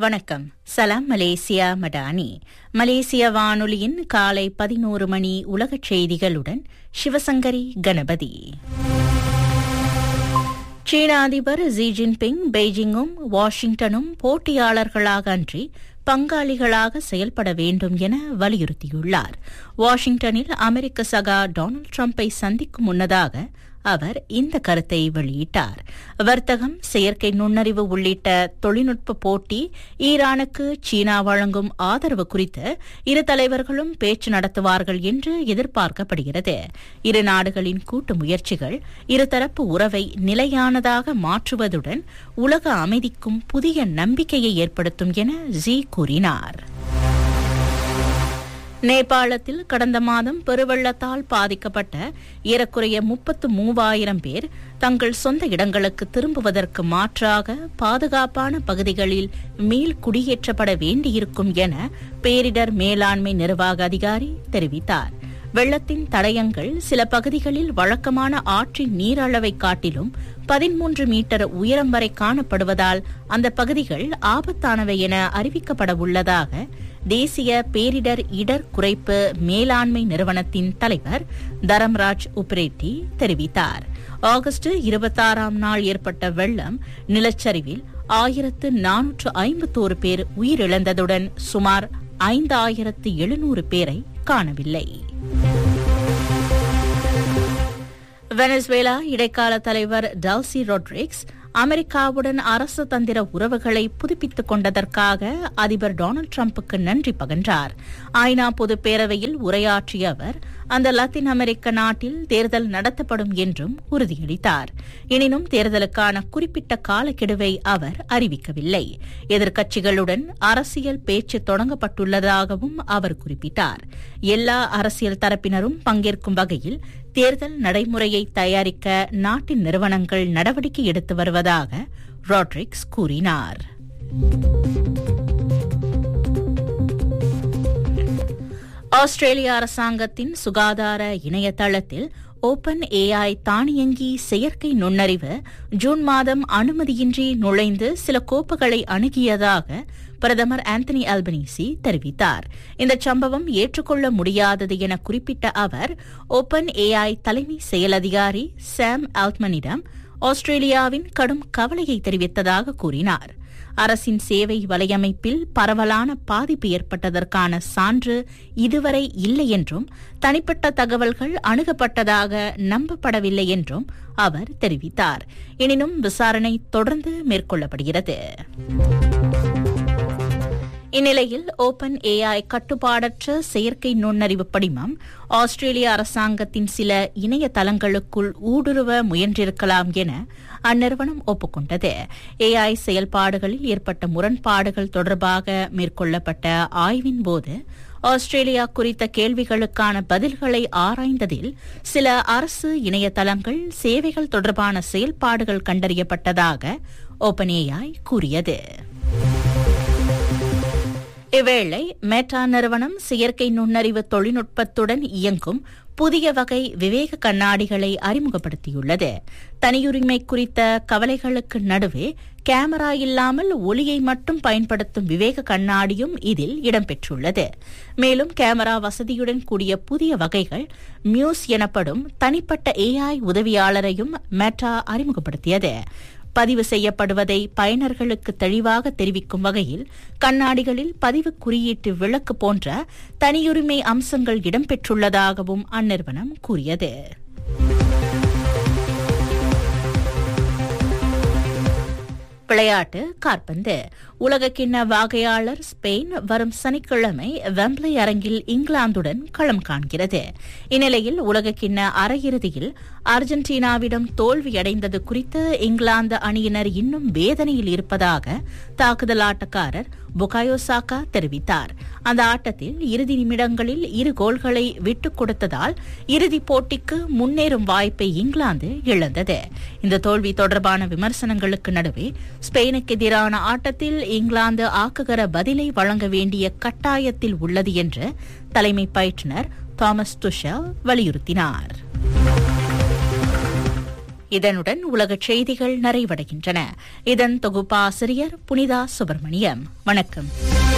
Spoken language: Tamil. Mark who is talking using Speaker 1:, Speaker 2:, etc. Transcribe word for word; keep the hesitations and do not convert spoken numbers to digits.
Speaker 1: வணக்கம். சலாம் மலேசியா மடானி. மலேசிய வானொலியின் காலை பதினோரு மணி உலகச் செய்திகளுடன் சிவசங்கரி கணபதி. சீன அதிபர் ஜி ஜின்பிங் பெய்ஜிங்கும் வாஷிங்டனும் போட்டியாளர்களாக அன்றி பங்காளிகளாக செயல்பட வேண்டும் என வலியுறுத்தியுள்ளார். வாஷிங்டனில் அமெரிக்க சகா டொனால்டு டிரம்பை சந்திக்கும் முன்னதாக அவர் இந்த கருத்தை வெளியிட்டார். வர்த்தகம், செயற்கை நுண்ணறிவு உள்ளிட்ட தொழில்நுட்ப போட்டி, ஈரானுக்கு சீனா வழங்கும் ஆதரவு குறித்து இரு தலைவர்களும் பேச்சு நடத்துவார்கள் என்று எதிர்பார்க்கப்படுகிறது. இரு நாடுகளின் கூட்டு முயற்சிகள் இருதரப்பு உறவை நிலையானதாக மாற்றுவதுடன் உலக அமைதிக்கும் புதிய நம்பிக்கையை ஏற்படுத்தும் என ஜி கூறினார். நேபாளத்தில் கடந்த மாதம் பெருவெள்ளத்தால் பாதிக்கப்பட்ட ஏறக்குறைய முப்பத்து மூவாயிரம் பேர் தங்கள் சொந்த இடங்களுக்கு திரும்புவதற்கு மாற்றாக பாதுகாப்பான பகுதிகளில் மீள் குடியேற்றப்பட வேண்டியிருக்கும் என பேரிடர் மேலாண்மை நிர்வாக அதிகாரி தெரிவித்தார். வெள்ளத்தின் தடயங்கள் சில பகுதிகளில் வழக்கமான ஆற்றின் நீரளவை காட்டிலும் பதிமூன்று மீட்டர் உயரம் வரை காணப்படுவதால் அந்த பகுதிகள் ஆபத்தானவை என அறிவிக்கப்பட உள்ளதாக தேசிய பேரிடர் இடர் குறைப்பு மேலாண்மை நிறுவனத்தின் தலைவர் தரம்ராஜ் உப்ரேட்டி தெரிவித்தார். ஆகஸ்ட் இருபத்தாறாம் நாள் ஏற்பட்ட வெள்ளம் நிலச்சரிவில் ஆயிரத்து நானூற்று ஐம்பத்தோரு பேர் உயிரிழந்ததுடன் சுமார் ஐந்தாயிரத்து எழுநூறு பேரை காணவில்லை. வெனசுவேலா இடைக்கால தலைவர் டெல்சி ரொட்ரிக்ஸ் அமெரிக்காவுடன் அரசு தந்திர உறவுகளை புதுப்பித்துக் கொண்டதற்காக அதிபர் டொனால்டு டிரம்புக்கு நன்றி பகன்றார். ஐநா பொதுப் பேரவையில் உரையாற்றிய அவர் அந்த லத்தீன் அமெரிக்க நாட்டில் தேர்தல் நடத்தப்படும் என்றும் உறுதியளித்தார். எனினும் தேர்தலுக்கான குறிப்பிட்ட காலக்கெடுவை அவர் அறிவிக்கவில்லை. எதிர்க்கட்சிகளுடன் அரசியல் பேச்சு தொடங்கப்பட்டுள்ளதாகவும் அவர் குறிப்பிட்டார். எல்லா அரசியல் தரப்பினரும் பங்கேற்கும் வகையில் தேர்தல் நடைமுறையை தயாரிக்க நாட்டின் நிறுவனங்கள் நடவடிக்கை எடுத்து வருவதாக ராட்ரிக்ஸ் கூறினார். ஆஸ்திரேலிய அரசாங்கத்தின் சுகாதார இணையதளத்தில் ஓபன் ஏஐ தானியங்கி செயற்கை நுண்ணறிவு ஜூன் மாதம் அனுமதியின்றி நுழைந்து சில கோப்புகளை அணுகியதாக பிரதமர் ஆந்தனி அல்பனீசி தெரிவித்தார். இந்த சம்பவம் ஏற்றுக்கொள்ள முடியாதது என குறிப்பிட்ட அவர் ஓபன் ஏஐ தலைமை செயல் அதிகாரி சாம் ஆல்ட்மனிடம் ஆஸ்திரேலியாவின் கடும் கவலையை தெரிவித்ததாக கூறினார். அரசின் சேவை வலையமைப்பில் பரவலான பாதிப்பு ஏற்பட்டதற்கான சான்று இதுவரை இல்லை என்றும் தனிப்பட்ட தகவல்கள் அணுகப்பட்டதாக நம்பப்படவில்லை என்றும் அவர் தெரிவித்தார். எனினும் விசாரணை தொடர்ந்து மேற்கொள்ளப்படுகிறது. இந்நிலையில் ஓபன் ஏஐ கட்டுப்பாடற்ற செயற்கை நுண்ணறிவு படிமம் ஆஸ்திரேலிய அரசாங்கத்தின் சில இணையதளங்களுக்குள் ஊடுருவ முயன்றிருக்கலாம் என அந்நிறுவனம் ஒப்புக்கொண்டது. ஏஐ செயல்பாடுகளில் ஏற்பட்ட முரண்பாடுகள் தொடர்பாக மேற்கொள்ளப்பட்ட ஆய்வின் போது ஆஸ்திரேலியா குறித்த கேள்விகளுக்கான பதில்களை ஆராய்ந்ததில் சில அரசு இணையதளங்கள் சேவைகள் தொடர்பான செயல்பாடுகள் கண்டறியப்பட்டதாக ஓபன் ஏஐ கூறியது. இவ்வேளை மெட்டா நிறுவனம் செயற்கை நுண்ணறிவு தொழில்நுட்பத்துடன் இயங்கும் புதிய வகை விவேக கண்ணாடிகளை அறிமுகப்படுத்தியுள்ளது. தனியுரிமை குறித்த கவலைகளுக்கு நடுவே கேமரா இல்லாமல் ஒளியை மட்டும் பயன்படுத்தும் விவேக கண்ணாடியும் இதில் இடம்பெற்றுள்ளது. மேலும் கேமரா வசதியுடன் கூடிய புதிய வகைகள் மியூஸ் எனப்படும் தனிப்பட்ட ஏஐ உதவியாளரையும் மெட்டா அறிமுகப்படுத்தியது. பதிவு செய்யப்படுவதை பயனர்களுக்கு தெளிவாக தெரிவிக்கும் வகையில் கண்ணாடிகளில் பதிவு குறியீட்டு விளக்கு போன்ற தனியுரிமை அம்சங்கள் இடம்பெற்றுள்ளதாகவும் அந்நிறுவனம் கூறியது. விளையாட்டு காற்பந்து. உலகக்கிண்ண வாகையாளர் ஸ்பெயின் வரும் சனிக்கிழமை வெம்ப்ளி அரங்கில் இங்கிலாந்துடன் களம் காண்கிறது. இந்நிலையில் உலகக்கிண்ண அரையிறுதியில் அர்ஜென்டினாவிடம் தோல்வியடைந்தது குறித்து இங்கிலாந்து அணியினர் இன்னும் வேதனையில் இருப்பதாக தாக்குதல் ஆட்டக்காரர் புகாயோ சாகா தெரிவித்தார். அந்த ஆட்டத்தில் இறுதி நிமிடங்களில் இரு கோல்களை விட்டுக் கொடுத்ததால் இறுதிப் போட்டிக்கு முன்னேறும் வாய்ப்பை இங்கிலாந்து இழந்தது. இந்த தோல்வி தொடர்பான விமர்சனங்களுக்கு நடுவே ஸ்பெயினுக்கு எதிரான ஆட்டத்தில் இங்கிலாந்து ஆக்குகர பதிலை வழங்க வேண்டிய கட்டாயத்தில் உள்ளது என்று தலைமை பயிற்றுநர் தாமஸ் துஷெல் வலியுறுத்தினார். இதனுடன் உலகச் செய்திகள் நிறைவடைகின்றன. இதன் தொகுப்பாசிரியர் புனிதா சுப்பிரமணியம். வணக்கம்.